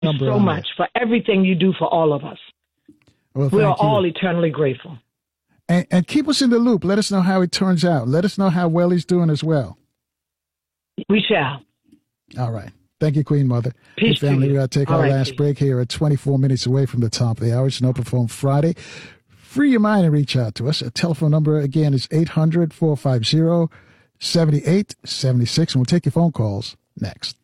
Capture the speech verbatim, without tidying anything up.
number so much for everything you do for all of us. Well, we are you. all eternally grateful. And, and keep us in the loop. Let us know how it turns out. Let us know how well he's doing as well. We shall. All right. Thank you, Queen Mother. Peace hey, family, to you. we got to take all our right, last peace. break here at twenty-four minutes away from the top of the hour. It's an open phone Friday. Free your mind and reach out to us. Our telephone number, again, is eight hundred, four five zero, seven eight seven six. And we'll take your phone calls next.